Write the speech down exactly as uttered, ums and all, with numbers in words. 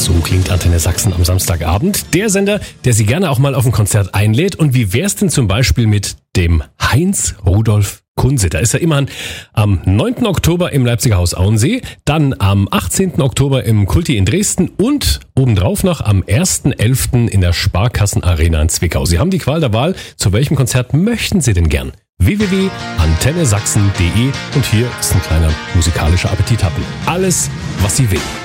So klingt Antenne Sachsen am Samstagabend. Der Sender, der Sie gerne auch mal auf ein Konzert einlädt. Und wie wär's denn zum Beispiel mit dem Heinz Rudolf Kunse? Da ist er immerhin am neunten Oktober im Leipziger Haus Auensee, dann am achtzehnten Oktober im Kulti in Dresden und obendrauf noch am ersten elften in der Sparkassenarena in Zwickau. Sie haben die Qual der Wahl. Zu welchem Konzert möchten Sie denn gern? w w w punkt antenne sachsen punkt de und hier ist ein kleiner musikalischer Appetithappen. Alles, was Sie will.